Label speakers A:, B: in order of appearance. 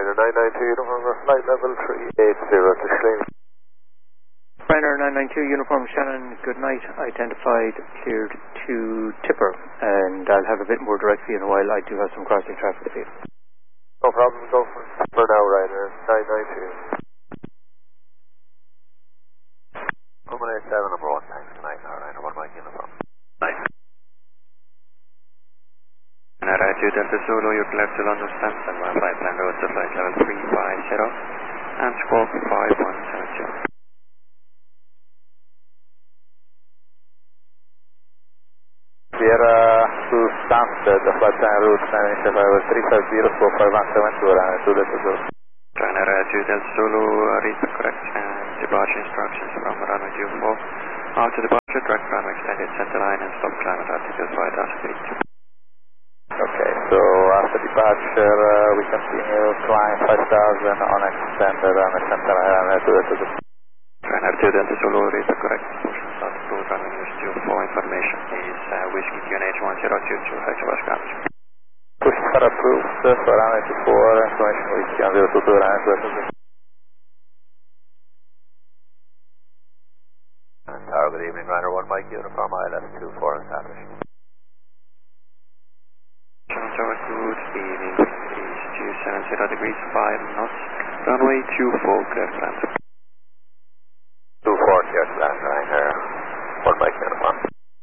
A: Ryanair 992 uniform flight level 380 to Schleen.
B: Ryanair 992 uniform Shannon, good night, identified, cleared to Tipper, and I'll have a bit more direct view in a while. I do have some crossing traffic to see.
A: No problem, go for now, Ryanair 992. 187 number 1, thanks, good night, Ryanair 1 Mike uniform. Night.
C: Ryanair 2 Delta Zulu, you're cleared to London Stansted, my flight plan road to flight level 350, and squawk 5170.
A: Sierra to Stansted, the flight plan route 350, squawk 5170, Ryanair 2 Delta Zulu.
C: Ryanair 2 Delta Zulu, read the correct departure instructions from runway 24. After departure, direct runway extended center line and stop climb at altitude 5,000 feet.
A: Okay, so after departure, we continue climb 5,000 on extended runway center line, Ryanair 2 Delta Zulu.
C: Ryanair 2 Delta Zulu, read the correct instructions altitude runway news 24. Information is Whiskey QNH 1022 HWASH Garbage.
A: Push for approved for runway 24, information Whiskey on 022 Ryanair 2 Delta Zulu. Tower, good evening, Ryanair 1 Mike uniform, ILS 24 established.
C: Tower, good evening, is 270 degrees 5 knots, runway 24, clear climb.